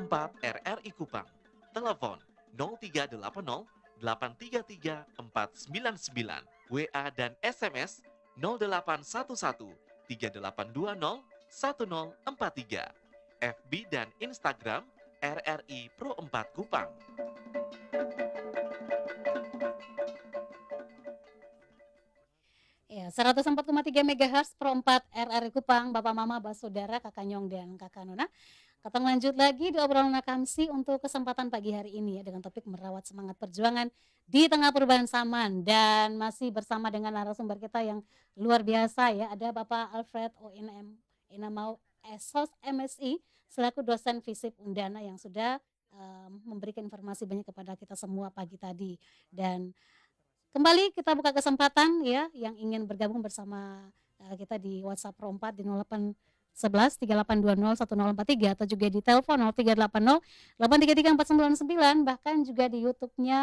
4 RRI Kupang. Telepon 0380 833 499, WA dan SMS 0811 3820 1043, FB dan Instagram RRI Pro 4 Kupang. Ya, 104,3 MHz Pro 4 RRI Kupang, Bapak Mama, Bapak Saudara, Kakak Nyong dan Kakak Nona. Kita lanjut lagi di obrolan Akamsi untuk kesempatan pagi hari ini ya, dengan topik merawat semangat perjuangan di tengah perubahan zaman, dan masih bersama dengan narasumber kita yang luar biasa ya, ada Bapak Alfred ONM Inamau Esos MSI selaku dosen FISIP Undana yang sudah memberikan informasi banyak kepada kita semua pagi tadi. Dan kembali kita buka kesempatan ya yang ingin bergabung bersama kita di WhatsApp Pro 4 di 0811 3820 1043 atau juga di telepon 0380 833 499, bahkan juga di YouTube-nya